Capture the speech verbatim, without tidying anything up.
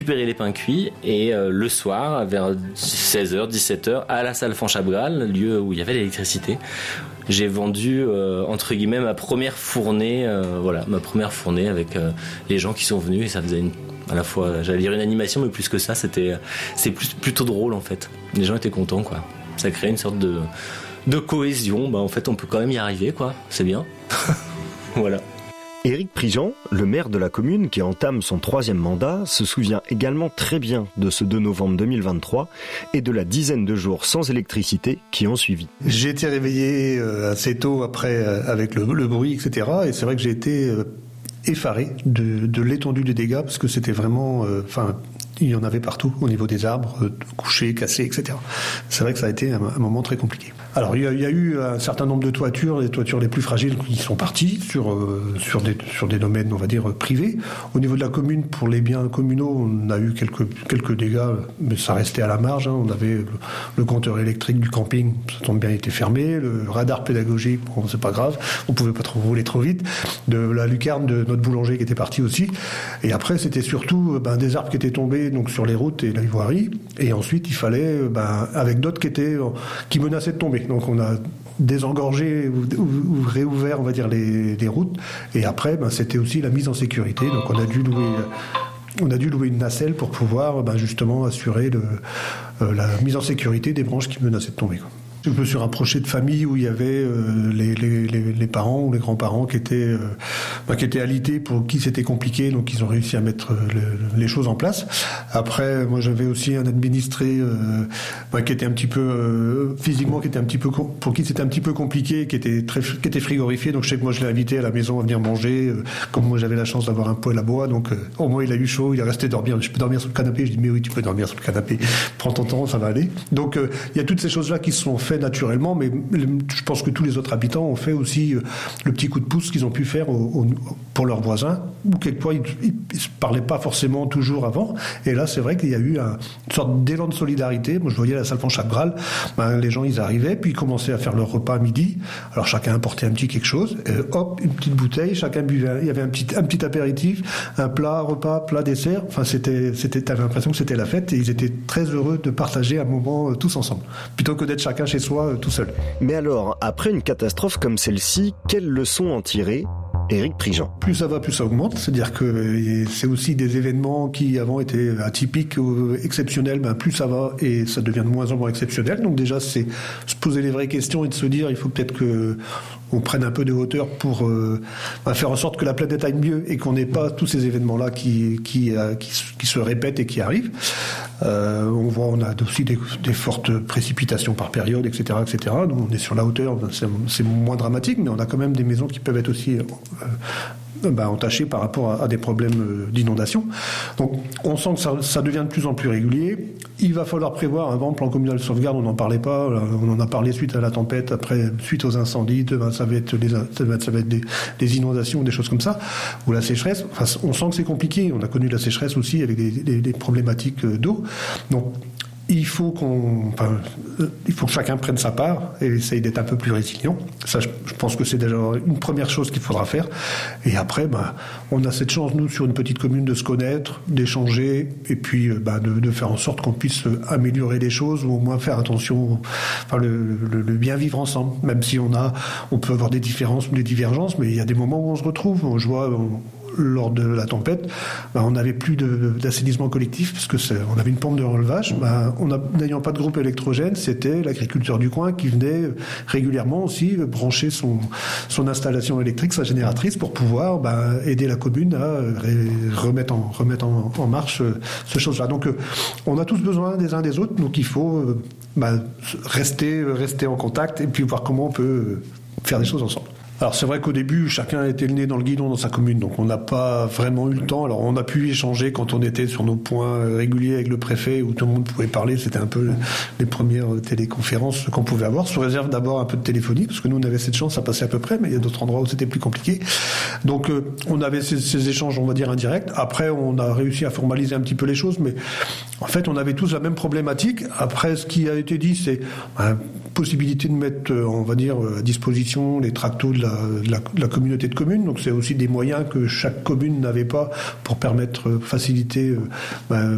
récupérer les pains cuits et euh, le soir, vers seize heures, dix-sept heures, à la salle Fanchapral, lieu où il y avait l'électricité, j'ai vendu euh, entre guillemets ma première fournée, euh, voilà, ma première fournée avec euh, les gens qui sont venus et ça faisait une, à la fois, j'allais dire une animation, mais plus que ça, c'était, c'est plus, plutôt drôle en fait. Les gens étaient contents, quoi. Ça crée une sorte de, de cohésion. Bah en fait, on peut quand même y arriver, quoi. C'est bien. Voilà. Éric Prigent, le maire de la commune qui entame son troisième mandat, se souvient également très bien de ce deux novembre deux mille vingt-trois et de la dizaine de jours sans électricité qui ont suivi. J'ai été réveillé assez tôt après avec le, le bruit, et cetera. Et c'est vrai que j'ai été effaré de, de l'étendue des dégâts parce que c'était vraiment... Enfin, euh, il y en avait partout au niveau des arbres, euh, couchés, cassés, et cetera. C'est vrai que ça a été un, un moment très compliqué. Alors il y, a, il y a eu un certain nombre de toitures, les toitures les plus fragiles qui sont parties sur euh, sur des sur des domaines, on va dire, privés. Au niveau de la commune, pour les biens communaux, on a eu quelques quelques dégâts, mais ça restait à la marge. Hein. On avait le, le compteur électrique du camping, ça tombe bien, était fermé. Le radar pédagogique, bon, c'est pas grave, on pouvait pas trop rouler trop vite. De la lucarne de notre boulanger qui était partie aussi. Et après, c'était surtout ben, des arbres qui étaient tombés donc sur les routes et la voirie. Et ensuite, il fallait, ben, avec d'autres qui étaient qui menaçaient de tomber. Donc on a désengorgé ou, ou, ou réouvert, on va dire, les, les routes. Et après, ben, c'était aussi la mise en sécurité. Donc on a dû louer, on a dû louer une nacelle pour pouvoir ben, justement assurer le, euh, la mise en sécurité des branches qui menaçaient de tomber, quoi. Je me suis rapproché de familles où il y avait euh, les, les, les, les parents ou les grands-parents qui étaient, euh, bah, qui étaient alités, pour qui c'était compliqué, donc ils ont réussi à mettre euh, le, les choses en place. Après, moi j'avais aussi un administré euh, bah, qui était un petit peu euh, physiquement, qui était un petit peu pour qui c'était un petit peu compliqué, qui était très, qui était frigorifié. Donc je sais que moi je l'ai invité à la maison à venir manger. Euh, comme moi j'avais la chance d'avoir un poêle à bois, donc euh, au moins il a eu chaud, il est resté dormir. Je peux dormir sur le canapé. Je dis mais oui, tu peux dormir sur le canapé. Prends ton temps, ça va aller. Donc euh, il y a toutes ces choses là qui se sont faites naturellement, mais je pense que tous les autres habitants ont fait aussi le petit coup de pouce qu'ils ont pu faire au, au, pour leurs voisins, ou quelquefois ils ne se parlaient pas forcément toujours avant, et là c'est vrai qu'il y a eu un, une sorte d'élan de solidarité. Moi je voyais à la salle Fanchapral, ben, les gens ils arrivaient, puis ils commençaient à faire leur repas à midi, alors chacun apportait un petit quelque chose, et hop, une petite bouteille, chacun buvait, il y avait un petit, un petit apéritif, un plat, repas, plat, dessert, enfin c'était, c'était, t'avais l'impression que c'était la fête, et ils étaient très heureux de partager un moment euh, tous ensemble, plutôt que d'être chacun chez soi tout seul. Mais alors, après une catastrophe comme celle-ci, quelles leçons en tirer, Éric Prigent? Plus ça va, plus ça augmente. C'est-à-dire que c'est aussi des événements qui avant étaient atypiques ou exceptionnels. Ben plus ça va et ça devient de moins en moins exceptionnel. Donc déjà, c'est se poser les vraies questions et de se dire, il faut peut-être que on prenne un peu de hauteur pour euh, faire en sorte que la planète aille mieux et qu'on n'ait pas tous ces événements-là qui, qui, euh, qui, qui se répètent et qui arrivent. Euh, on voit, on a aussi des, des fortes précipitations par période, et cetera, et cetera. Donc on est sur la hauteur, c'est, c'est moins dramatique, mais on a quand même des maisons qui peuvent être aussi euh, ben, entachées par rapport à, à des problèmes d'inondation. Donc on sent que ça, ça devient de plus en plus régulier. Il va falloir prévoir, avant le plan communal de sauvegarde, on n'en parlait pas, on en a parlé suite à la tempête, après suite aux incendies, demain ça va être des, ça va être, ça va être des, des inondations, des choses comme ça, ou la sécheresse. Enfin, on sent que c'est compliqué. On a connu la sécheresse aussi avec des, des, des problématiques d'eau. Donc il faut qu'on, enfin, il faut que chacun prenne sa part et essaye d'être un peu plus résilient. Ça, je, je pense que c'est déjà une première chose qu'il faudra faire. Et après, ben, on a cette chance, nous, sur une petite commune, de se connaître, d'échanger, et puis ben, de, de faire en sorte qu'on puisse améliorer les choses, ou au moins faire attention, enfin, le, le, le bien vivre ensemble. Même si on a, on peut avoir des différences ou des divergences, mais il y a des moments où on se retrouve. Je vois, on, lors de la tempête, ben, on n'avait plus de, d'assainissement collectif parce que c'est, on avait une pompe de relevage. Ben, on a, n'ayant pas de groupe électrogène, c'était l'agriculteur du coin qui venait régulièrement aussi brancher son, son installation électrique, sa génératrice, pour pouvoir ben, aider la commune à remettre en, remettre en, en marche ce chose-là. Donc on a tous besoin des uns des autres, donc il faut ben, rester, rester en contact et puis voir comment on peut faire des choses ensemble. Alors c'est vrai qu'au début, chacun était le nez dans le guidon dans sa commune, donc on n'a pas vraiment eu le temps. Alors on a pu échanger quand on était sur nos points réguliers avec le préfet, où tout le monde pouvait parler. C'était un peu les premières téléconférences qu'on pouvait avoir, sous réserve d'abord un peu de téléphonie, parce que nous on avait cette chance, ça passait à peu près, mais il y a d'autres endroits où c'était plus compliqué. Donc euh, on avait ces, ces échanges, on va dire, indirects. Après on a réussi à formaliser un petit peu les choses, mais en fait on avait tous la même problématique. Après, ce qui a été dit, c'est la possibilité de mettre, on va dire, à disposition les tractos de la De la, de la communauté de communes, donc c'est aussi des moyens que chaque commune n'avait pas pour permettre, faciliter euh, ben,